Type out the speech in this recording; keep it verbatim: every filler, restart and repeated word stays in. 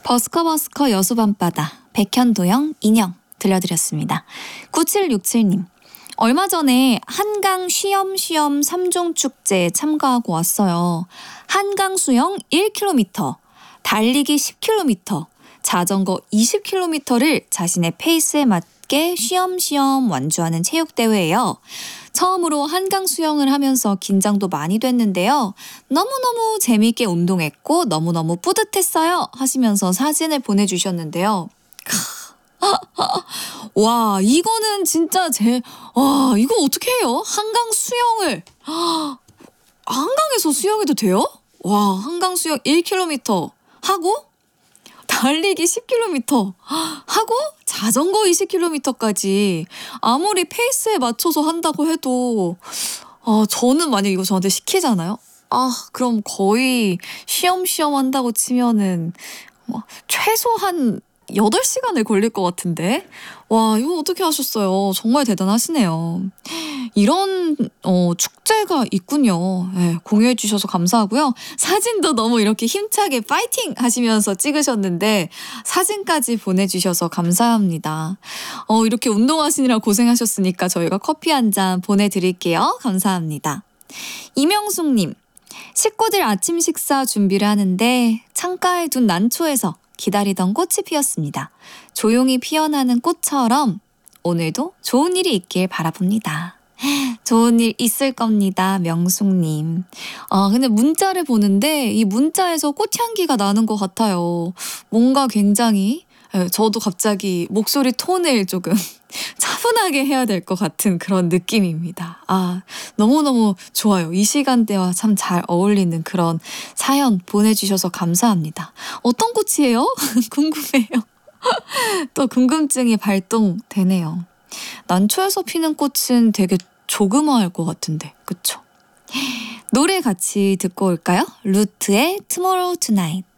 버스커버스커 여수밤바다 백현도영 인형 들려드렸습니다. 구칠육칠님 얼마 전에 한강 쉬엄쉬엄 삼종축제에 참가하고 왔어요. 한강 수영 일 킬로미터, 달리기 십 킬로미터, 자전거 이십 킬로미터를 자신의 페이스에 맞게 쉬엄쉬엄 완주하는 체육대회예요. 처음으로 한강 수영을 하면서 긴장도 많이 됐는데요. 너무너무 재미있게 운동했고 너무너무 뿌듯했어요 하시면서 사진을 보내주셨는데요. 와, 이거는 진짜 제, 와, 이거 어떻게 해요? 한강 수영을, 한강에서 수영해도 돼요? 와, 한강 수영 일 킬로미터 하고, 달리기 십 킬로미터 하고, 자전거 이십 킬로미터까지 아무리 페이스에 맞춰서 한다고 해도, 아, 저는 만약 이거 저한테 시키잖아요? 아, 그럼 거의 쉬엄쉬엄 한다고 치면은, 뭐, 최소한 여덟 시간을 걸릴 것 같은데. 와, 이거 어떻게 하셨어요? 정말 대단하시네요. 이런 어, 축제가 있군요. 네, 공유해 주셔서 감사하고요. 사진도 너무 이렇게 힘차게 파이팅 하시면서 찍으셨는데 사진까지 보내주셔서 감사합니다. 어, 이렇게 운동하시느라 고생하셨으니까 저희가 커피 한 잔 보내드릴게요. 감사합니다. 이명숙님, 식구들 아침 식사 준비를 하는데 창가에 둔 난초에서 기다리던 꽃이 피었습니다. 조용히 피어나는 꽃처럼 오늘도 좋은 일이 있길 바라봅니다. 좋은 일 있을 겁니다, 명숙님. 아, 근데 문자를 보는데 이 문자에서 꽃향기가 나는 것 같아요. 뭔가 굉장히, 저도 갑자기 목소리 톤을 조금 차분하게 해야 될 것 같은 그런 느낌입니다. 아, 너무너무 좋아요. 이 시간대와 참 잘 어울리는 그런 사연 보내주셔서 감사합니다. 어떤 꽃이에요? 궁금해요. 또 궁금증이 발동되네요. 난초에서 피는 꽃은 되게 조그마할 것 같은데, 그쵸? 노래 같이 듣고 올까요? 루트의 Tomorrow Tonight.